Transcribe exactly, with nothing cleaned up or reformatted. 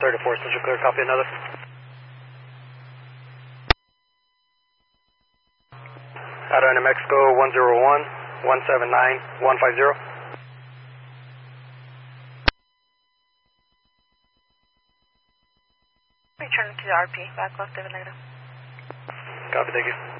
thirty-four, Central Clear, copy another. Out of New Mexico, one zero one, one seven nine, one five zero. Return to the R P, back left, David Negro. Copy, thank you.